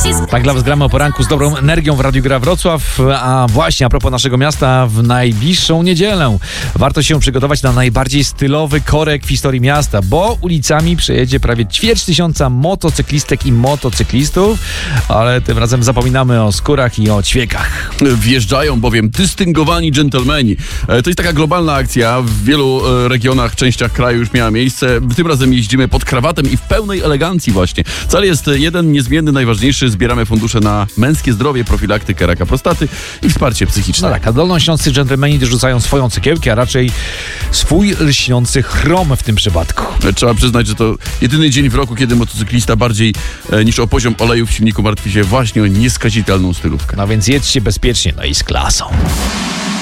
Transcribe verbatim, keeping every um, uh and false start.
Tak dla was gramy o poranku z dobrą energią w Radiu Gra Wrocław. A właśnie a propos naszego miasta, w najbliższą niedzielę warto się przygotować na najbardziej stylowy korek w historii miasta, bo ulicami przejedzie prawie ćwierć tysiąca motocyklistek i motocyklistów, ale tym razem zapominamy o skórach i o ćwiekach. Wjeżdżają bowiem dystyngowani dżentelmeni. To jest taka globalna akcja. W wielu regionach, częściach kraju już miała miejsce. Tym razem jeździmy pod krawatem i w pełnej elegancji właśnie. Cel jest jeden, niezmienny, najważniejszy. Zbieramy fundusze na męskie zdrowie, profilaktykę raka prostaty i wsparcie psychiczne. No tak, a dolnośląscy dżentelmeni też rzucają swoją cegiełkę, a raczej swój lśniący chrom w tym przypadku. Trzeba przyznać, że to jedyny dzień w roku, kiedy motocyklista bardziej e, niż o poziom oleju w silniku martwi się właśnie o nieskazitelną stylówkę. No więc jedźcie bezpiecznie, no i z klasą.